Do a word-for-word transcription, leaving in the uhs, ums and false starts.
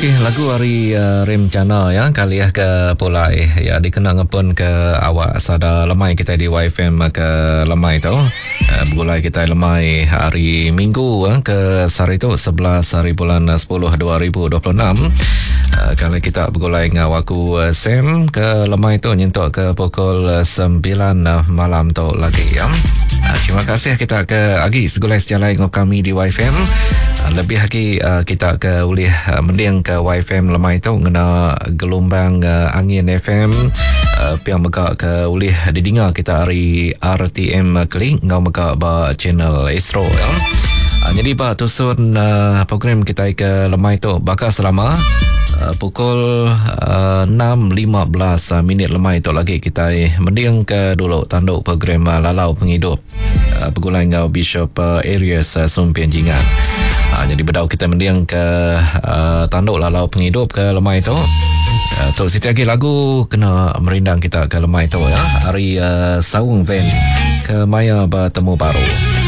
Okey, lagu hari uh, rencana ya kali ya ke pulai ya dikenang pun ke awak sada lemai kita di Y F M ke lemai tu. Uh, bergulai kita lemai hari Minggu uh, ke hari tu sebelas hari bulan sepuluh dua ribu dua puluh enam. Uh, kalau kita bergulai dengan waku uh, Sam ke lemai tu nyentuk ke pukul uh, sembilan uh, malam tu lagi ya. Uh, terima kasih kita ke agi segulai sejalan dengan kami di Y F M. Uh, lebih lagi uh, kita ke boleh uh, mending ke Y F M lemai tu ngena gelombang uh, angin F M uh, piang mega ke boleh didengar kita hari R T M klik ngau mega ba channel Astro ya. Uh, jadi ba tusun uh, program kita ke lemai tu bakal selama Uh, pukul uh, enam lima belas uh, minit lemai tu lagi kita eh, mending ke dulu tanduk program uh, Lalau Penghidup uh, pergulai ngau Bishop uh, Areas uh, Sumpian Jingan. Uh, jadi bedau kita mending ke uh, tanduk Lalau Penghidup ke lemai tu. Uh, tu siti lagi lagu kena merindang kita ke lemai tu ya. Hari uh, Saung Van ke Maya bertemu baru.